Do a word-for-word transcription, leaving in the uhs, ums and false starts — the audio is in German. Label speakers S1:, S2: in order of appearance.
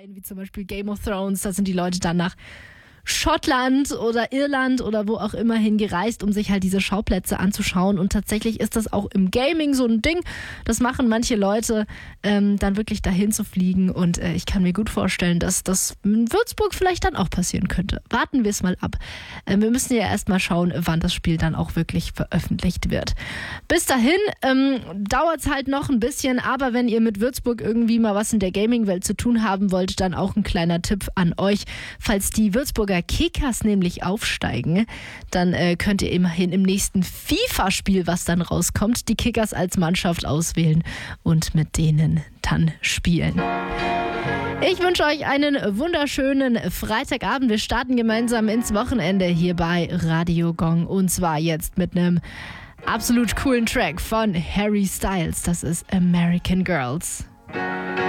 S1: Serien wie zum Beispiel Game of Thrones, da sind die Leute dann nach Schottland oder Irland oder wo auch immer hingereist, um sich halt diese Schauplätze anzuschauen. Und tatsächlich ist das auch im Gaming so ein Ding. Das machen manche Leute, ähm, dann wirklich dahin zu fliegen. Und äh, ich kann mir gut vorstellen, dass das in Würzburg vielleicht dann auch passieren könnte. Warten wir es mal ab. Äh, wir müssen ja erst mal schauen, wann das Spiel dann auch wirklich veröffentlicht wird. Bis dahin ähm, dauert es halt noch ein bisschen. Aber wenn ihr mit Würzburg irgendwie mal was in der Gaming-Welt zu tun haben wollt, dann auch ein kleiner Tipp an euch. Falls die Würzburger Kickers nämlich aufsteigen, dann äh, könnt ihr immerhin im nächsten FIFA-Spiel, was dann rauskommt, die Kickers als Mannschaft auswählen und mit denen dann spielen. Ich wünsche euch einen wunderschönen Freitagabend. Wir starten gemeinsam ins Wochenende hier bei Radio Gong und zwar jetzt mit einem absolut coolen Track von Harry Styles. Das ist American Girls.